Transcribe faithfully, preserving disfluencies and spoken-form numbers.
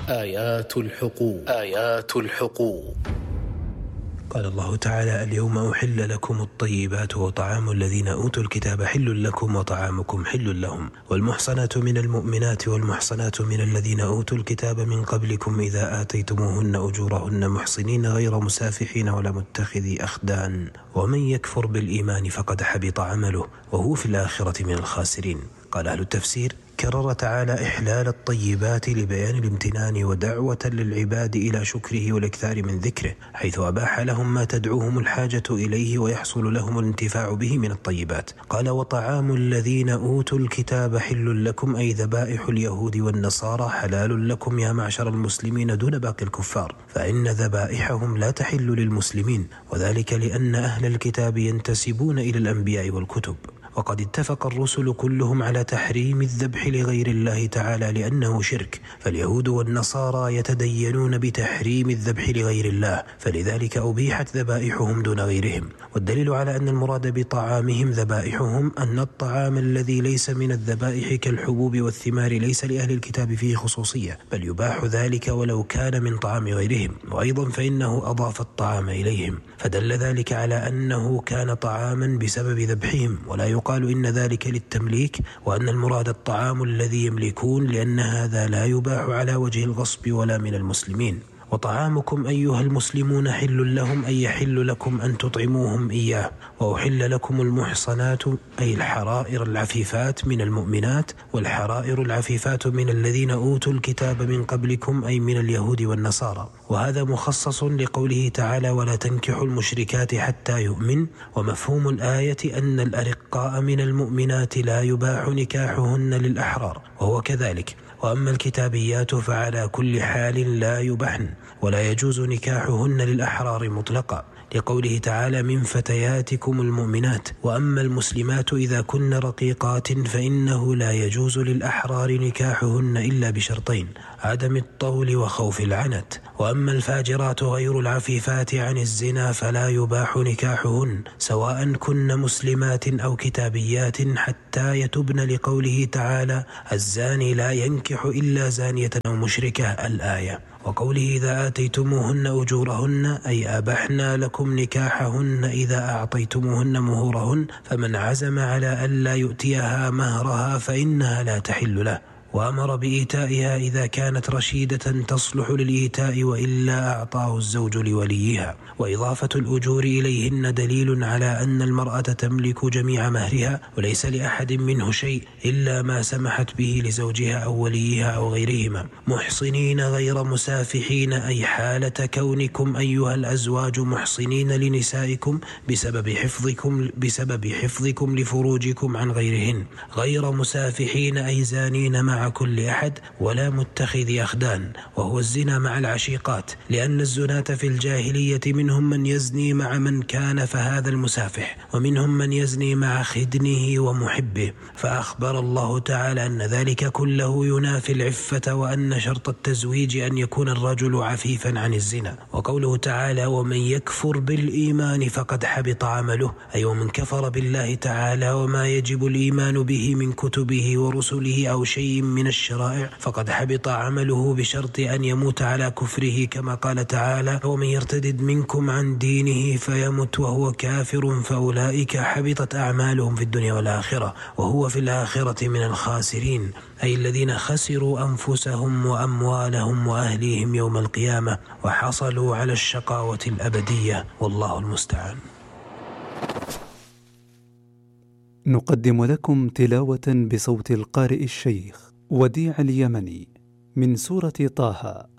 آيات الحقوق آيات الحقوق قال الله تعالى: اليوم أحل لكم الطيبات وطعام الذين أوتوا الكتاب حل لكم وطعامكم حل لهم، والمحصنات من المؤمنات والمحصنات من الذين أوتوا الكتاب من قبلكم إذا آتيتموهن أجورهن محصنين غير مسافحين ولا متخذي أخدان، ومن يكفر بالإيمان فقد حبط عمله وهو في الآخرة من الخاسرين. قال أهل التفسير: كرر تعالى إحلال الطيبات لبيان الامتنان ودعوة للعباد إلى شكره والإكثار من ذكره، حيث أباح لهم ما تدعوهم الحاجة إليه ويحصل لهم الانتفاع به من الطيبات. قال: وطعام الذين أوتوا الكتاب حل لكم، أي ذبائح اليهود والنصارى حلال لكم يا معشر المسلمين دون باقي الكفار، فإن ذبائحهم لا تحل للمسلمين، وذلك لأن أهل الكتاب ينتسبون إلى الأنبياء والكتب. وقد اتفق الرسل كلهم على تحريم الذبح لغير الله تعالى لأنه شرك، فاليهود والنصارى يتدينون بتحريم الذبح لغير الله، فلذلك أبيحت ذبائحهم دون غيرهم. والدليل على أن المراد بطعامهم ذبائحهم أن الطعام الذي ليس من الذبائح كالحبوب والثمار ليس لأهل الكتاب فيه خصوصية، بل يباح ذلك ولو كان من طعام غيرهم. وأيضا فإنه أضاف الطعام إليهم، فدل ذلك على أنه كان طعاما بسبب ذبحهم، ولا يقال قالوا إن ذلك للتمليك، وأن المراد الطعام الذي يملكون، لأن هذا لا يباح على وجه الغصب ولا من المسلمين. وطعامكم أيها المسلمون حل لهم، أي يحل لكم أن تطعموهم إياه. وأحل لكم المحصنات، أي الحرائر العفيفات من المؤمنات، والحرائر العفيفات من الذين أوتوا الكتاب من قبلكم، أي من اليهود والنصارى. وهذا مخصص لقوله تعالى: ولا تنكحوا المشركات حتى يؤمن. ومفهوم الآية أن الأرقاء من المؤمنات لا يباح نكاحهن للأحرار، وهو كذلك. وأما الكتابيات فعلى كل حال لا يبحن، ولا يجوز نكاحهن للأحرار مطلقا، لقوله تعالى: من فتياتكم المؤمنات. وأما المسلمات إذا كن رقيقات فإنه لا يجوز للأحرار نكاحهن إلا بشرطين: عدم الطول وخوف العنت. وأما الفاجرات غير العفيفات عن الزنا فلا يباح نكاحهن، سواء كن مسلمات أو كتابيات، حتى يتبن، لقوله تعالى: الزاني لا ينكح إلا زانية أو مشركة، الآية. وقوله: إذا آتيتموهن أجورهن، أي أبحنا لكم نكاحهن إذا أعطيتموهن مهورهن، فمن عزم على ألا يؤتيها مهرها فإنها لا تحل له. وأمر بإيتائها إذا كانت رشيدة تصلح للإيتاء، وإلا أعطاه الزوج لوليها. وإضافة الأجور إليهن دليل على أن المرأة تملك جميع مهرها، وليس لأحد منه شيء إلا ما سمحت به لزوجها أو وليها أو غيرهما، محصنين غير مسافحين، أي حالة كونكم أيها الأزواج محصنين لنسائكم بسبب حفظكم بسبب حفظكم لفروجكم عن غيرهن، غير مسافحين أي زانين مع كل أحد، ولا متخذ أخدان، وهو الزنا مع العشيقات، لأن الزناة في الجاهلية منهم من يزني مع من كان فهذا المسافح، ومنهم من يزني مع خدنه ومحبه. فأخبر الله تعالى أن ذلك كله ينافي العفة، وأن شرط التزويج أن يكون الرجل عفيفا عن الزنا. وقوله تعالى: ومن يكفر بالإيمان فقد حبط عمله، أي ومن كفر بالله تعالى وما يجب الإيمان به من كتبه ورسله أو شيء من الشرائع فقد حبط عمله، بشرط أن يموت على كفره، كما قال تعالى: ومن يرتدد منكم عن دينه فيمت وهو كافر فأولئك حبطت أعمالهم في الدنيا والآخرة وهو في الآخرة من الخاسرين، أي الذين خسروا أنفسهم وأموالهم وأهليهم يوم القيامة، وحصلوا على الشقاوة الأبدية، والله المستعان. نقدم لكم تلاوة بصوت القارئ الشيخ وديع اليمني من سورة طه،